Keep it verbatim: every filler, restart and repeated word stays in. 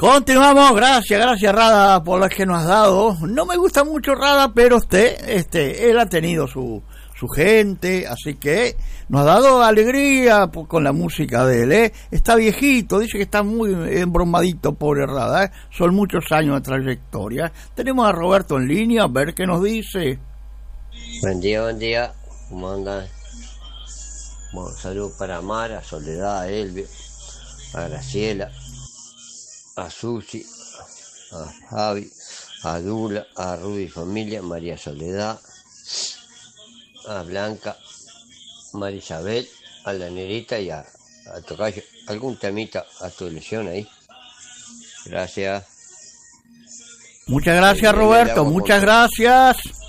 Continuamos, gracias, gracias Rada por las que nos has dado. No me gusta mucho Rada, pero usted, este, él ha tenido su, su gente, así que nos ha dado alegría con la música de él, ¿eh? Está viejito, dice que está muy embromadito, pobre Rada, ¿eh? Son muchos años de trayectoria. Tenemos a Roberto en línea, a ver qué nos dice. Buen día, buen día, ¿cómo andan? Bueno, saludos para Mara, Soledad, a Elvio, a Graciela, a Susi, a Javi, a Dula, a Rudy familia, María Soledad, a Blanca, María Isabel, a la Nerita y a, a Tocayo. ¿Algún temita a tu elección ahí? Gracias. Muchas gracias, Roberto, muchas gracias.